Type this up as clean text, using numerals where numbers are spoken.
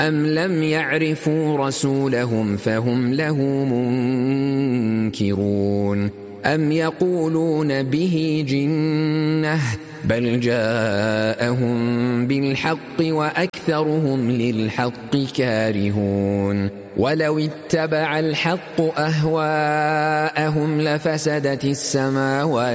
أم لم يعرفوا رسولهم فهم له منكرون أم يقولون به جنة بل جاءهم بالحق وأكثرهم للحق كارهون ولو اتبع الحق أهواءهم لفسدت السماوات